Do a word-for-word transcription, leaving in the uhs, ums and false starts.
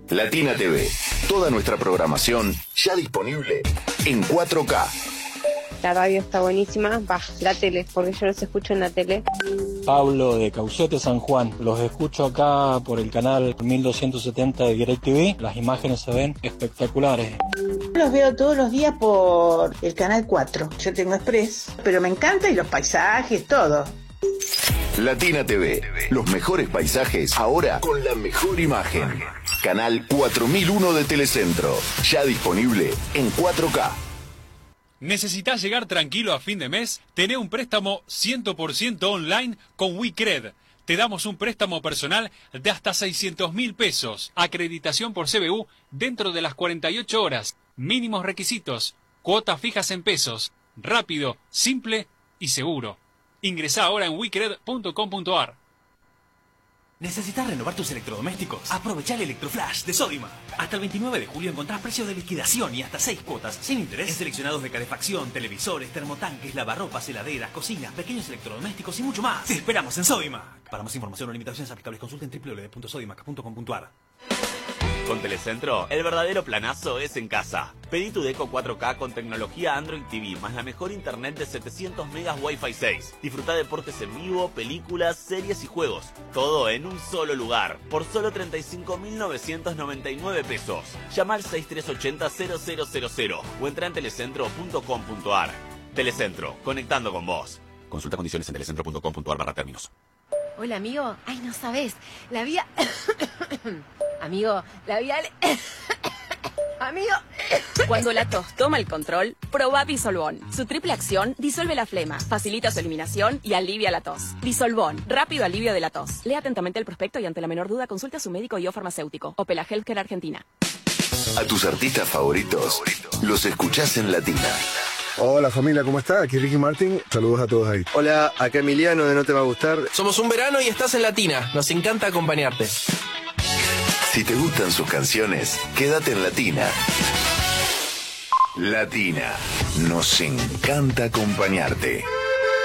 Latina T V. Toda nuestra programación ya disponible en cuatro K. La radio está buenísima, va, la tele, porque yo los escucho en la tele. Pablo de Caucete, San Juan. Los escucho acá por el canal mil doscientos setenta de DirecTV. Las imágenes se ven espectaculares. Los veo todos los días por el canal cuatro. Yo tengo Express, pero me encanta y los paisajes, todo. Latina T V. Los mejores paisajes ahora con la mejor imagen. Canal cuatro mil uno de Telecentro. Ya disponible en cuatro K. ¿Necesitas llegar tranquilo a fin de mes? Tené un préstamo cien por ciento online con WeCred. Te damos un préstamo personal de hasta seiscientos mil pesos. Acreditación por C B U dentro de las cuarenta y ocho horas. Mínimos requisitos. Cuotas fijas en pesos. Rápido, simple y seguro. Ingresá ahora en wecred punto com punto ar. ¿Necesitas renovar tus electrodomésticos? Aprovecha el Electroflash de Sodimac. Hasta el veintinueve de julio encontrás precios de liquidación y hasta seis cuotas sin interés en seleccionados de calefacción, televisores, termotanques, lavarropas, heladeras, cocinas, pequeños electrodomésticos y mucho más. Te esperamos en Sodimac. Para más información o limitaciones aplicables consulta en doble u doble u doble u punto sodimac punto com punto ar. Con Telecentro, el verdadero planazo es en casa. Pedí tu Deco cuatro K con tecnología Android T V, más la mejor internet de setecientos megas Wi-Fi seis. Disfruta deportes en vivo, películas, series y juegos. Todo en un solo lugar, por solo treinta y cinco mil novecientos noventa y nueve pesos. Llama al seis tres ocho cero cero cero cero cero o entra en telecentro punto com punto ar. Telecentro, conectando con vos. Consulta condiciones en telecentro punto com punto ar barra términos. Hola, amigo. Ay, no sabes. La vía... Amigo, la vía... Amigo... Cuando la tos toma el control, probá Disolvón. Su triple acción disuelve la flema, facilita su eliminación y alivia la tos. Disolvón, rápido alivio de la tos. Lea atentamente el prospecto y ante la menor duda consulte a su médico y o farmacéutico. Opela Healthcare Argentina. A tus artistas favoritos los escuchás en Latina. Hola familia, ¿cómo está? Aquí Ricky Martin, saludos a todos ahí. Hola, acá Emiliano de No Te Va a Gustar. Somos Un Verano y estás en Latina, nos encanta acompañarte. Si te gustan sus canciones, quédate en Latina. Latina, nos encanta acompañarte.